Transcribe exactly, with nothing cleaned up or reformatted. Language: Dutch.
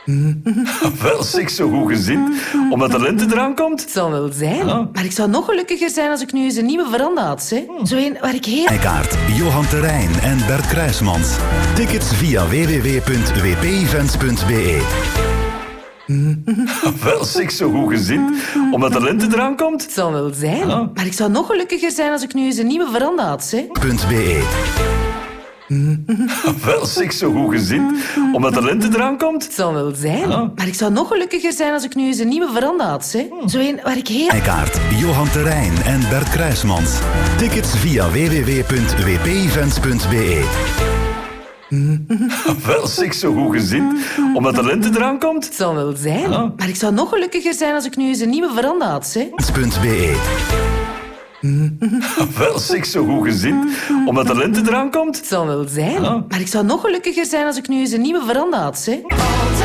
Wel, zeg, zo goed gezind. Omdat de lente eraan komt. Het zal wel zijn. Ja. Maar ik zou nog gelukkiger zijn als ik nu eens een nieuwe veranda had. Hè? Zo een waar ik heel... Rijkaard, Johan Terrein en Bert Kruismans. Tickets via w w w punt w p events punt b e. Wel, zeg, zo goed gezind. Omdat de lente eraan komt. Het zal wel zijn. Ja. Maar ik zou nog gelukkiger zijn als ik nu eens een nieuwe veranda had. Hè? Punt .be. Wel, zeg, zo goed gezind. Omdat de lente eraan komt. Het zal wel zijn. Ja. Maar ik zou nog gelukkiger zijn als ik nu eens een nieuwe veranda had. Hè? Zo een waar ik heel... Rijkaard, Johan Terrein en Bert Kruismans. Tickets via w w w punt w p events punt b e. Wel, zeg, zo goed gezind. Omdat de lente eraan komt. Het zal wel zijn. Ja. Maar ik zou nog gelukkiger zijn als ik nu eens een nieuwe veranda had. Hè? Punt .be. Wel, zeg, zo goed gezind. Omdat de lente eraan komt. Het zal wel zijn. Ja. Maar ik zou nog gelukkiger zijn als ik nu eens een nieuwe veranda had. Hè?